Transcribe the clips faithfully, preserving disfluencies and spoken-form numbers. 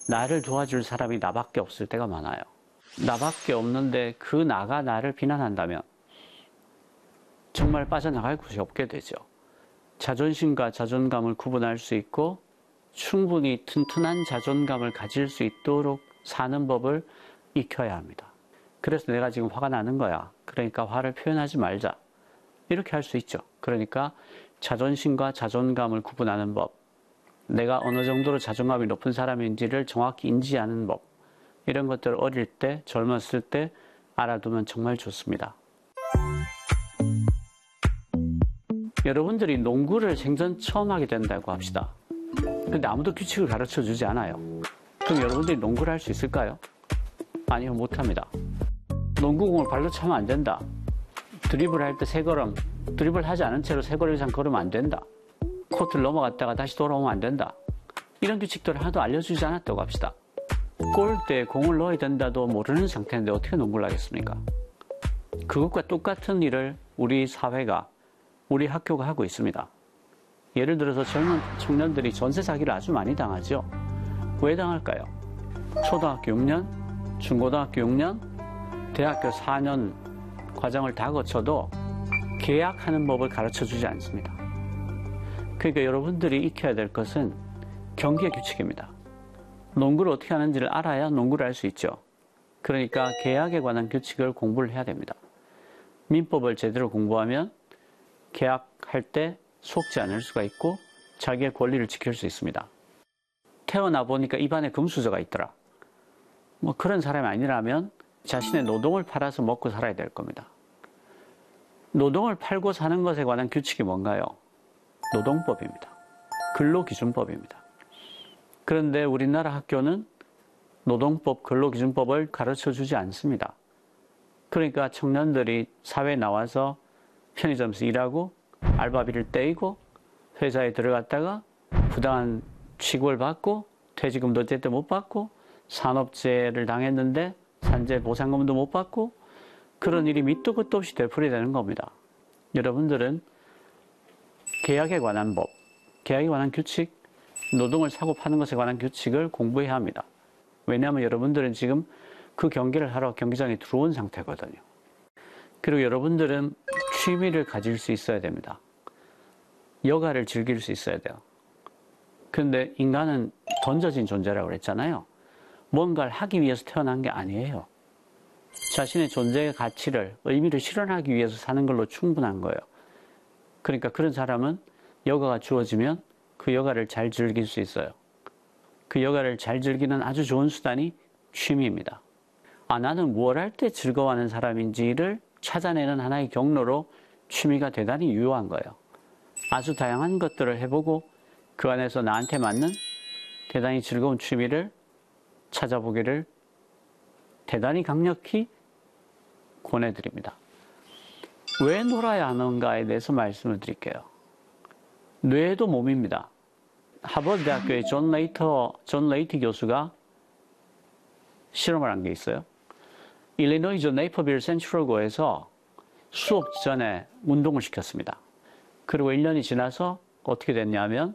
나를 도와줄 사람이 나밖에 없을 때가 많아요. 나밖에 없는데 그 나가 나를 비난한다면 정말 빠져나갈 곳이 없게 되죠. 자존심과 자존감을 구분할 수 있고 충분히 튼튼한 자존감을 가질 수 있도록 사는 법을 익혀야 합니다. 그래서 내가 지금 화가 나는 거야. 그러니까 화를 표현하지 말자. 이렇게 할 수 있죠. 그러니까 자존심과 자존감을 구분하는 법, 내가 어느 정도로 자존감이 높은 사람인지를 정확히 인지하는 법, 이런 것들을 어릴 때, 젊었을 때 알아두면 정말 좋습니다. 여러분들이 농구를 생전 처음 하게 된다고 합시다. 근데 아무도 규칙을 가르쳐 주지 않아요. 그럼 여러분들이 농구를 할 수 있을까요? 아니요, 못합니다. 농구공을 발로 차면 안 된다. 드리블 할 때 세 걸음, 드리블 하지 않은 채로 세 걸음 이상 걸으면 안 된다. 코트를 넘어갔다가 다시 돌아오면 안 된다. 이런 규칙들을 하나도 알려주지 않았다고 합시다. 골대에 공을 넣어야 된다도 모르는 상태인데 어떻게 농구를 하겠습니까? 그것과 똑같은 일을 우리 사회가, 우리 학교가 하고 있습니다. 예를 들어서 젊은 청년들이 전세 사기를 아주 많이 당하죠. 왜 당할까요? 초등학교 육 년, 중고등학교 육 년, 대학교 사 년 과정을 다 거쳐도 계약하는 법을 가르쳐주지 않습니다. 그러니까 여러분들이 익혀야 될 것은 경기의 규칙입니다. 농구를 어떻게 하는지를 알아야 농구를 할 수 있죠. 그러니까 계약에 관한 규칙을 공부를 해야 됩니다. 민법을 제대로 공부하면 계약할 때 속지 않을 수가 있고 자기의 권리를 지킬 수 있습니다. 태어나 보니까 입안에 금수저가 있더라. 뭐 그런 사람이 아니라면 자신의 노동을 팔아서 먹고 살아야 될 겁니다. 노동을 팔고 사는 것에 관한 규칙이 뭔가요? 노동법입니다. 근로기준법입니다. 그런데 우리나라 학교는 노동법, 근로기준법을 가르쳐주지 않습니다. 그러니까 청년들이 사회에 나와서 편의점에서 일하고 알바비를 떼이고 회사에 들어갔다가 부당한 취급을 받고 퇴직금도 제때 못 받고 산업재해를 당했는데 산재 보상금도 못 받고 그런 일이 밑도 끝도 없이 되풀이되는 겁니다. 여러분들은 계약에 관한 법, 계약에 관한 규칙, 노동을 사고 파는 것에 관한 규칙을 공부해야 합니다. 왜냐하면 여러분들은 지금 그 경기를 하러 경기장에 들어온 상태거든요. 그리고 여러분들은 취미를 가질 수 있어야 됩니다. 여가를 즐길 수 있어야 돼요. 그런데 인간은 던져진 존재라고 그랬잖아요. 뭔가를 하기 위해서 태어난 게 아니에요. 자신의 존재의 가치를, 의미를 실현하기 위해서 사는 걸로 충분한 거예요. 그러니까 그런 사람은 여가가 주어지면 그 여가를 잘 즐길 수 있어요. 그 여가를 잘 즐기는 아주 좋은 수단이 취미입니다. 아, 나는 무엇 할 때 즐거워하는 사람인지를 찾아내는 하나의 경로로 취미가 대단히 유효한 거예요. 아주 다양한 것들을 해보고 그 안에서 나한테 맞는 대단히 즐거운 취미를 찾아보기를 대단히 강력히 권해드립니다. 왜 놀아야 하는가에 대해서 말씀을 드릴게요. 뇌도 몸입니다. 하버드 대학교의 존 레이터, 존 레이티 교수가 실험을 한 게 있어요. 일리노이주 네이퍼빌 센트럴고에서 수업 전에 운동을 시켰습니다. 그리고 일 년이 지나서 어떻게 됐냐면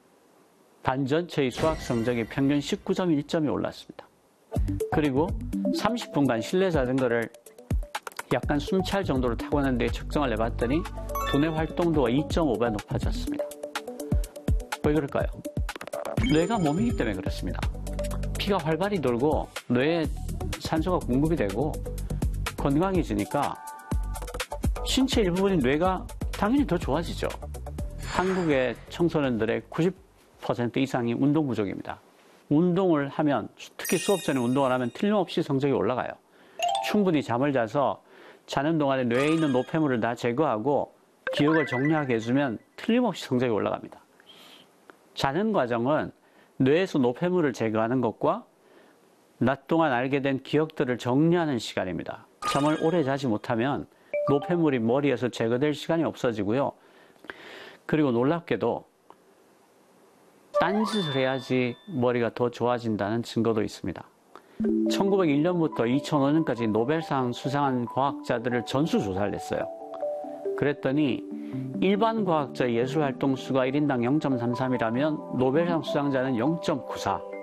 반 전체의 수학 성적이 평균 십구 점 일 점이 올랐습니다. 그리고 삼십 분간 실내 자전거를 약간 숨찰 정도로 타고 있는데 측정을 해봤더니 두뇌 활동도가 이 점 오 배 높아졌습니다. 왜 그럴까요? 뇌가 몸이기 때문에 그렇습니다. 피가 활발히 돌고 뇌에 산소가 공급이 되고 건강해지니까 신체 일부분인 뇌가 당연히 더 좋아지죠. 한국의 청소년들의 구십 퍼센트 이상이 운동 부족입니다. 운동을 하면, 특히 수업 전에 운동을 하면 틀림없이 성적이 올라가요. 충분히 잠을 자서 자는 동안에 뇌에 있는 노폐물을 다 제거하고 기억을 정리하게 해주면 틀림없이 성적이 올라갑니다. 자는 과정은 뇌에서 노폐물을 제거하는 것과 낮 동안 알게 된 기억들을 정리하는 시간입니다. 잠을 오래 자지 못하면 노폐물이 머리에서 제거될 시간이 없어지고요. 그리고 놀랍게도 딴짓을 해야지 머리가 더 좋아진다는 증거도 있습니다. 천구백일 년부터 이천오 년까지 노벨상 수상한 과학자들을 전수조사를 했어요. 그랬더니 일반 과학자의 예술활동 수가 일 인당 영 점 삼삼이라면 노벨상 수상자는 영 점 구사.